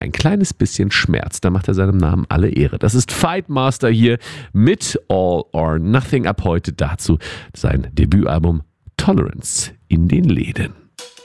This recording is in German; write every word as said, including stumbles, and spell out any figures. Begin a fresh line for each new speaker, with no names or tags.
ein kleines bisschen Schmerz. Da macht er seinem Namen alle Ehre. Das ist Fightmaster hier mit All or Nothing. Ab heute dazu sein Debütalbum Tolerance in den Läden.